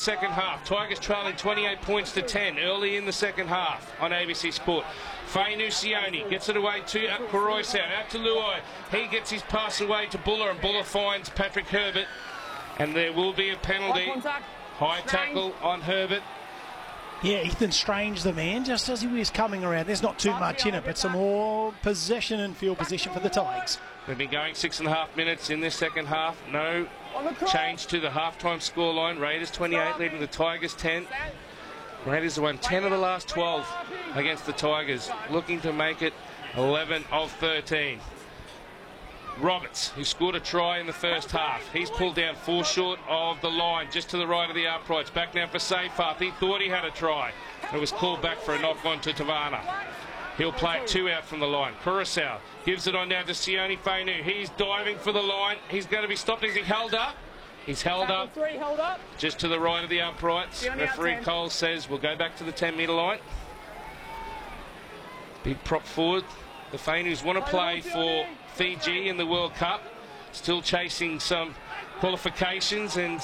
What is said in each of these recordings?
second half. Tigers trailing 28 points to 10 early in the second half on ABC Sport. Fainu Sione gets it away to Koroisau, out to Luai. He gets his pass away to Buller, and Buller finds Patrick Herbert. And there will be a penalty. High tackle on Herbert. Yeah, Ethan Strange, the man, just as he was coming around. There's not too much in it, but some more possession and field position for the Tigers. They've been going 6.5 minutes in this second half. No change to the halftime scoreline. Raiders 28 leading the Tigers 10. Raiders have won 10 of the last 12 against the Tigers, looking to make it 11 of 13. Roberts, who scored a try in the first half. He's pulled down 4 short of the line, just to the right of the uprights. Back now for Seyfarth. He thought he had a try. It was called back for a knock on to Tavana. He'll play it 2 out from the line. Koroisau gives it on now to Sione Fainu. He's diving for the line. He's going to be stopped. Is he held up? He's held up. Just to the right of the uprights. Referee Cole says we'll go back to the 10-metre line. Big prop forward. The Fainus want to play for Fiji in the World Cup. Still chasing some qualifications, and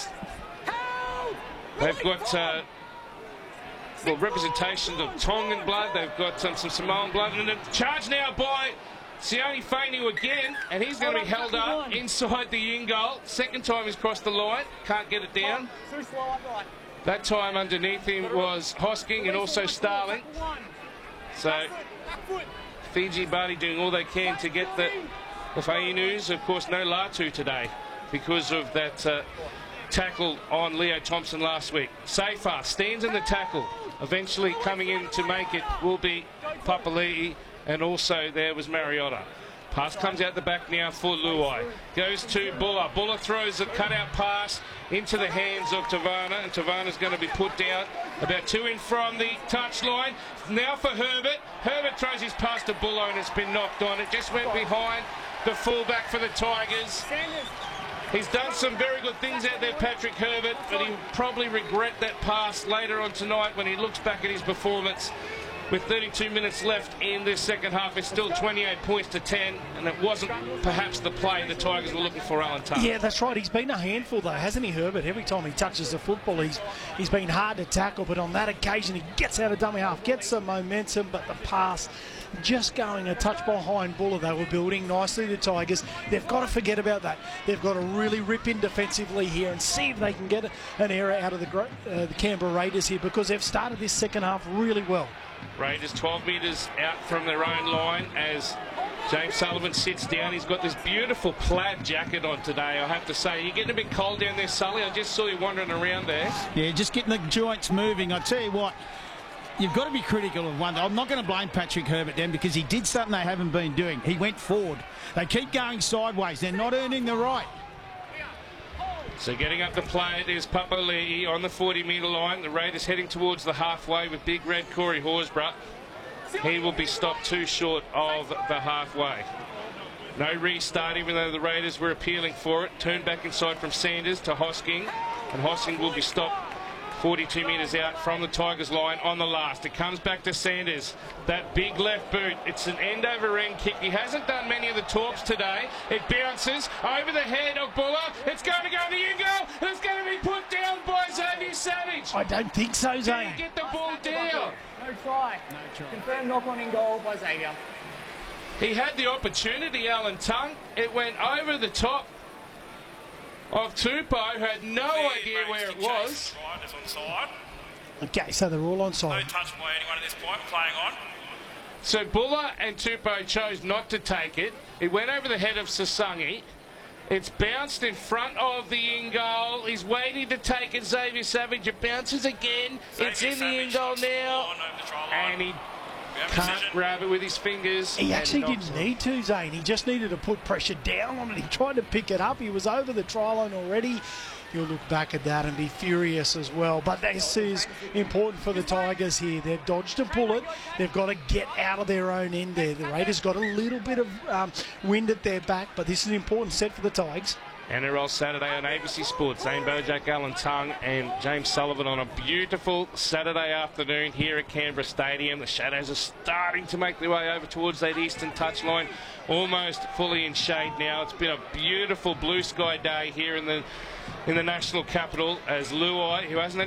they've got representation of Tongan blood. They've got some Samoan blood, and a charge now by Sione Fainu again, and he's going to be held up inside the in goal. Second time he's crossed the line, can't get it down. That time underneath him was Hosking and also Starling. So Fiji Badi doing all they can to get the Fainus. Of course, no Latu today because of that tackle on Leo Thompson last week. Seyfarth stands in the tackle. Eventually coming in to make it will be Papali'i, and also there was Mariota. Pass comes out the back now for Luai. Goes to Buller. Buller throws a cutout pass into the hands of Tavana, and Tavana's going to be put down about 2 in from the touchline. Now for Herbert. Herbert throws his pass to Buller, and it's been knocked on. It just went behind the fullback for the Tigers. He's done some very good things out there, Patrick Herbert, but he'll probably regret that pass later on tonight when he looks back at his performance. With 32 minutes left in this second half, it's still 28 points to 10, and it wasn't perhaps the play the Tigers were looking for, Alan Tuck. Yeah, that's right. He's been a handful, though, hasn't he, Herbert? Every time he touches the football, he's been hard to tackle, but on that occasion, he gets out of dummy half, gets some momentum, but the pass just going a touch behind Buller. They were building nicely, the Tigers. They've got to forget about that. They've got to really rip in defensively here and see if they can get an error out of the Canberra Raiders here, because they've started this second half really well. Raiders 12 metres out from their own line as James Sullivan sits down. He's got this beautiful plaid jacket on today, I have to say. You're getting a bit cold down there, Sully. I just saw you wandering around there. Yeah, just getting the joints moving. I tell you what, you've got to be critical of one. I'm not going to blame Patrick Herbert then, because he did something they haven't been doing. He went forward. They keep going sideways. They're not earning the right. So getting up to play it is Papali'i on the 40-metre line. The Raiders heading towards the halfway with big red Corey Horsburgh. He will be stopped 2 short of the halfway. No restart, even though the Raiders were appealing for it. Turned back inside from Sanders to Hosking, and Hosking will be stopped 42 metres out from the Tigers line on the last. It comes back to Sanders. That big left boot. It's an end-over-end kick. He hasn't done many of the torps today. It bounces over the head of Buller. It's going to go to the in-goal. It's going to be put down by Xavier Savage. I don't think so, Zane. Did he get the ball down? No try. Confirmed knock-on in goal by Xavier. He had the opportunity, Alan Tongue. It went over the top of Tupou, who had no idea where it was. Okay, so they're all on side. No touch by anyone at this point, playing on. So Buller and Tupou chose not to take it. It went over the head of Sasangi. It's bounced in front of the in-goal. He's waiting to take it, Xavier Savage. It bounces again. It's in the in-goal now. And he can't grab it with his fingers. He actually didn't need to, Zane. He just needed to put pressure down on it. He tried to pick it up. He was over the try line already. You'll look back at that and be furious as well. But this is important for the Tigers here. They've dodged a bullet. They've got to get out of their own end there. The Raiders got a little bit of wind at their back, but this is an important set for the Tigers. NRL Saturday on ABC Sports. Zane Bojack, Alan Tongue and James Sullivan on a beautiful Saturday afternoon here at Canberra Stadium. The shadows are starting to make their way over towards that eastern touchline, almost fully in shade now. It's been a beautiful blue sky day here in the national capital as Luai, who hasn't